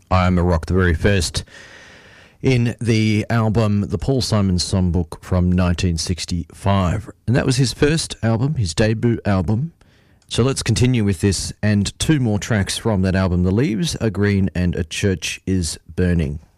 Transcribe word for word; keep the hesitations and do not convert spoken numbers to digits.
I Am a Rock, the very first in the album The Paul Simon Songbook from nineteen sixty-five. And that was his first album, his debut album. So let's continue with this and two more tracks from that album, The Leaves Are Green and A Church Is Burning.